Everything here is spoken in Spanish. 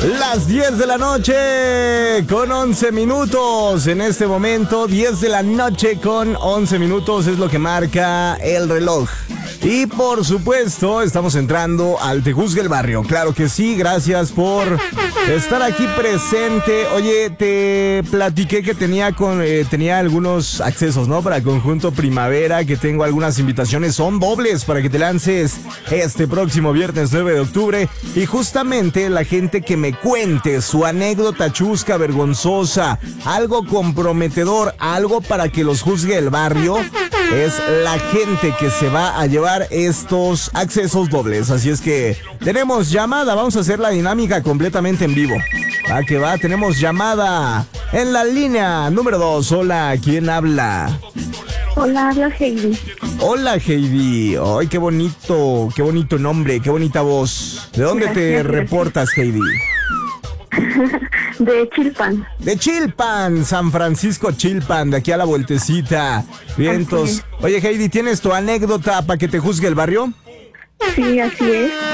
Las 10 de la noche con 11 minutos. En este momento, 10 de la noche con 11 minutos es lo que marca el reloj. Y por supuesto, estamos entrando al Te Juzga el Barrio. Claro que sí, gracias por estar aquí presente. Oye, te platiqué que tenía algunos accesos, ¿no? Para Conjunto Primavera, que tengo algunas invitaciones, son dobles para que te lances este próximo viernes 9 de octubre. Y justamente la gente que me cuente su anécdota chusca, vergonzosa, algo comprometedor, algo para que los juzgue el barrio, es la gente que se va a llevar estos accesos dobles. Así es que tenemos llamada, vamos a hacer la dinámica completamente en vivo. Va que va, tenemos llamada en la línea número 2. Hola, ¿quién habla? Hola, habla Heidi. Hola, Heidi. Ay, qué bonito nombre, qué bonita voz. ¿De dónde te reportas, Heidi? De Chilpan. De Chilpan, San Francisco Chilpan, de aquí a la vueltecita. Vientos. Oye, Heidi, ¿tienes tu anécdota para que te juzgue el barrio? Sí, así es.